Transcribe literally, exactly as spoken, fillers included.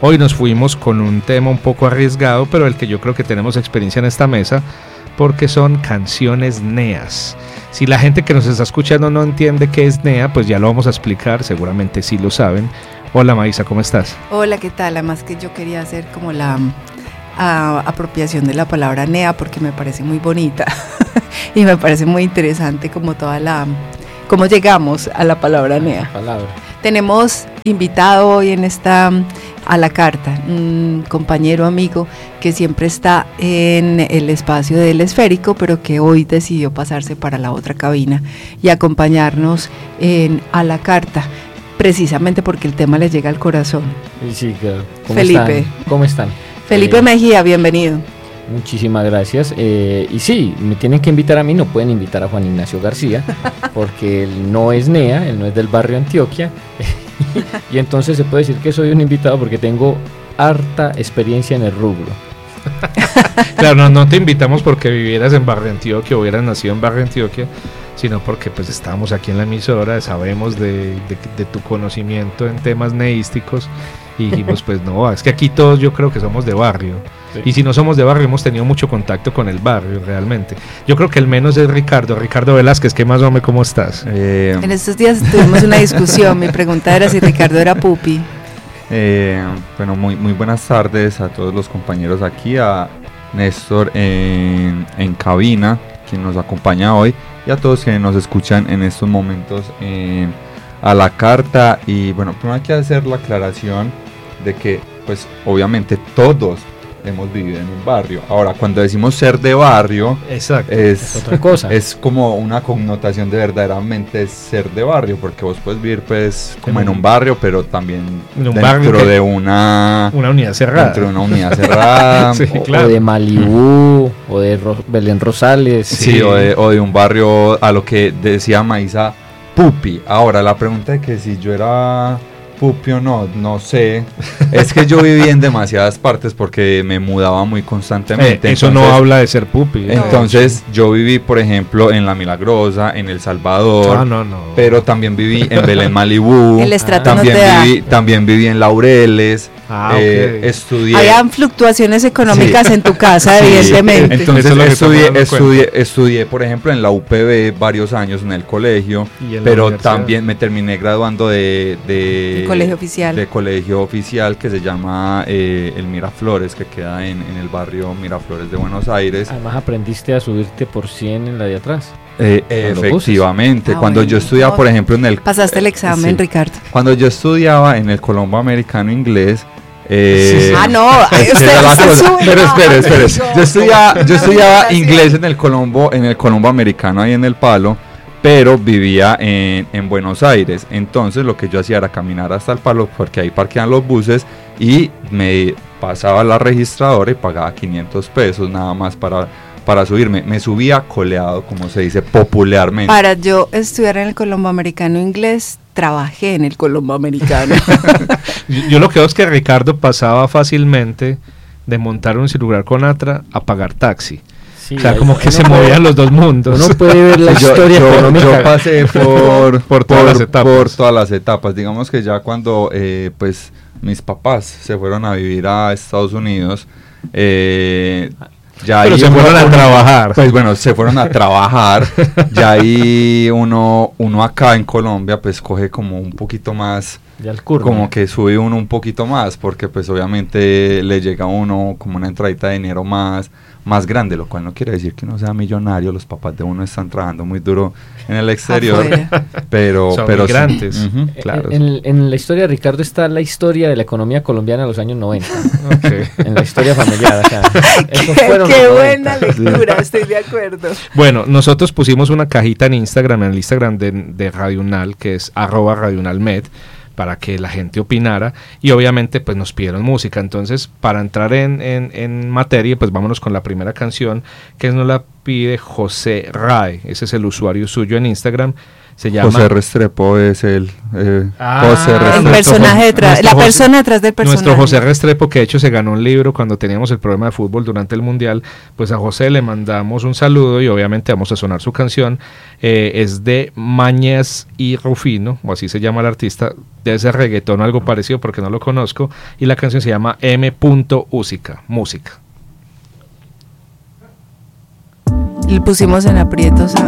Hoy nos fuimos con un tema un poco arriesgado, pero el que yo creo que tenemos experiencia en esta mesa, porque son canciones neas. Si la gente que nos está escuchando no entiende qué es nea, pues ya lo vamos a explicar, seguramente sí lo saben. Hola Maísa, ¿cómo estás? Hola, ¿qué tal? Además que yo quería hacer como la a, apropiación de la palabra nea porque me parece muy bonita y me parece muy interesante como toda la, cómo llegamos a la palabra nea. Palabra. Tenemos invitado hoy en esta a la carta, un compañero amigo que siempre está en el espacio del esférico, pero que hoy decidió pasarse para la otra cabina y acompañarnos en a la carta, precisamente porque el tema le llega al corazón. Sí, claro. ¿Cómo Felipe. Están? ¿Cómo están? Felipe eh, Mejía, bienvenido. Muchísimas gracias. Eh, y sí, me tienen que invitar a mí, no pueden invitar a Juan Ignacio García, porque él no es nea, él no es del barrio Antioquia. Y entonces se puede decir que soy un invitado porque tengo harta experiencia en el rubro. Claro, no, no te invitamos porque vivieras en Barrio Antioquia o hubieras nacido en Barrio Antioquia, sino porque pues estábamos aquí en la emisora, sabemos de, de, de tu conocimiento en temas neísticos y dijimos pues no, es que aquí todos yo creo que somos de barrio. Sí. Y si no somos de barrio hemos tenido mucho contacto con el barrio realmente. Yo creo que el menos es Ricardo, Ricardo Velázquez, ¿qué más o menos cómo estás? Eh... En estos días tuvimos una discusión, mi pregunta era si Ricardo era pupi. Eh, bueno, muy, muy buenas tardes a todos los compañeros aquí, a Néstor en, en cabina, quien nos acompaña hoy, y a todos quienes nos escuchan en estos momentos eh, a la carta. Y bueno, primero hay que hacer la aclaración de que pues obviamente todos hemos vivido en un barrio. Ahora, cuando decimos ser de barrio, exacto, es, es otra cosa. Es como una connotación de verdaderamente ser de barrio, porque vos puedes vivir pues como en un barrio, pero también en un dentro barrio de una una unidad cerrada. Dentro de una unidad cerrada. Sí, o, claro. o de Malibú, o de Ro- Belén Rosales. Sí, sí. O, de, o de un barrio a lo que decía Maísa, pupi. Ahora, la pregunta de que si yo era pupi o no, no sé. Es que yo viví en demasiadas partes porque me mudaba muy constantemente. Eh, eso entonces, no habla de ser pupi. Entonces yo viví, por ejemplo, en La Milagrosa, en El Salvador, ah, no, no. pero también viví en Belén Malibú, El estrato también, no te viví, da. también viví en Laureles, Ah, eh, okay. estudié... Habían fluctuaciones económicas Sí. en tu casa, Sí, evidentemente. entonces Eso es lo que estudié, estamos dando estudié, estudié, por ejemplo, en la U P B varios años en el colegio, Y en la pero universidad. también me terminé graduando de, de, El colegio oficial. de colegio oficial que se llama eh, el Miraflores, que queda en, en el barrio Miraflores de Buenos Aires. Además aprendiste a subirte por cien en la de atrás. Eh, Con los efectivamente, Ah, cuando bueno. yo estudiaba, por ejemplo, en el... Pasaste el examen, sí. Ricardo. Cuando yo estudiaba en el Colombo Americano Inglés, eh, Sí, sí. Ah, no, Esa usted era la se cosa. sube, Pero no, espere, espere. no, Yo estudiaba, yo estudiaba no, inglés en el Colombo, en el Colombo Americano ahí en el Palo, pero vivía en, en Buenos Aires. Entonces lo que yo hacía era caminar hasta el Palo porque ahí parquean los buses y me pasaba la registradora y pagaba quinientos pesos nada más para, para subirme. Me subía coleado, como se dice popularmente. Para yo estudiar en el Colombo Americano Inglés, trabajé en el Colombo Americano. yo, yo lo que veo es que Ricardo pasaba fácilmente de montar un celular con Atra a pagar taxi. Sí, O sea, ahí- como que uno se puede- movían los dos mundos. Uno puede ver la Yo- historia yo, económica. yo pasé por, Por todas las etapas. por todas las etapas. Digamos que ya cuando eh, pues mis papás se fueron a vivir a Estados Unidos, eh, ya Pero ahí se uno- fueron a uno- trabajar. Pues bueno, se fueron a trabajar. Ya ahí uno, uno acá en Colombia pues coge como un poquito más, Ya el curva. como que sube uno un poquito más, porque pues obviamente le llega a uno como una entradita de dinero más, más grande, lo cual no quiere decir que uno sea millonario. Los papás de uno están trabajando muy duro en el exterior, Afuera. pero, Son pero sí. migrantes. Ujú, Eh, claro. En, en- en la historia de Ricardo está la historia de la economía colombiana de los años noventa. Okay. En la historia familiar. O sea, esos qué fueron qué los buena noventa. lectura, estoy de acuerdo. Bueno, nosotros pusimos una cajita en Instagram, en el Instagram de, de Radio Unal, que es arroba Radio Unal Med, para que la gente opinara, y obviamente pues nos pidieron música. Entonces, para entrar en, en, en materia, pues vámonos con la primera canción, que nos la pide José Rae. Ese es el usuario suyo en Instagram. Se llama José Restrepo es el eh, Ah, José El Restrepo. personaje detrás, nuestro la José- persona detrás del personaje. Nuestro José Restrepo, que de hecho se ganó un libro cuando teníamos el programa de fútbol durante el Mundial, pues a José le mandamos un saludo y obviamente vamos a sonar su canción. Eh, es de Mañez y Rufino, o así se llama el artista, de ese reggaetón o algo parecido porque no lo conozco, y la canción se llama M. Úsica, música. Le pusimos en aprietos a